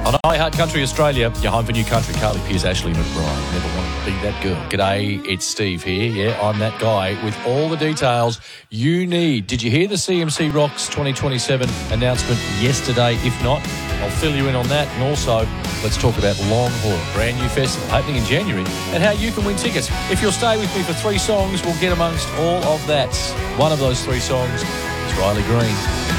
On iHeart Country Australia, your home for new country, Carly Pearce, Ashley McBride. Never want to be that girl. G'day, it's Steve here. Yeah, I'm that guy with all the details you need. Did you hear the CMC Rocks 2027 announcement yesterday? If not, I'll fill you in on that. And also, let's talk about Longhorn, brand new festival happening in January, and how you can win tickets. If you'll stay with me for 3 songs, we'll get amongst all of that. One of those 3 songs is Riley Green.